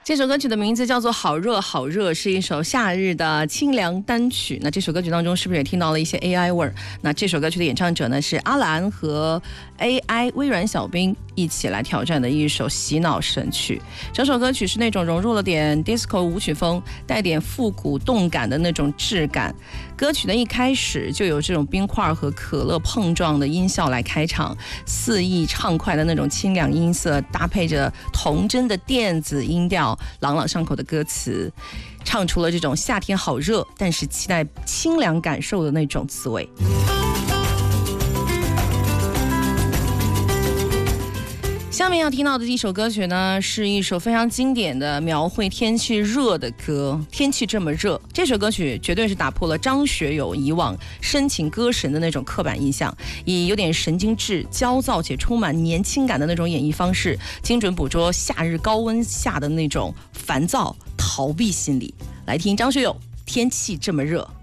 这首歌曲的名字叫做《好热好热》，是一首夏日的清凉单曲。那这首歌曲当中是不是也听到了一些 AI 味儿？那这首歌曲的演唱者呢是阿兰和 AI 微软小冰一起来挑战的一首洗脑神曲。整首歌曲是那种融入了点 disco 舞曲风，带点复古动感的那种质感。歌曲的一开始就有这种冰块和可乐碰撞的音效来开场，肆意畅快的那种清凉音色，搭配着童真的电子音调，朗朗上口的歌词，唱出了这种夏天好热，但是期待清凉感受的那种滋味。下面要听到的一首歌曲呢，是一首非常经典的描绘天气热的歌。天气这么热，这首歌曲绝对是打破了张学友以往深情歌神的那种刻板印象，以有点神经质、焦躁且充满年轻感的那种演绎方式，精准捕捉夏日高温下的那种烦躁、逃避心理。来听张学友《天气这么热》。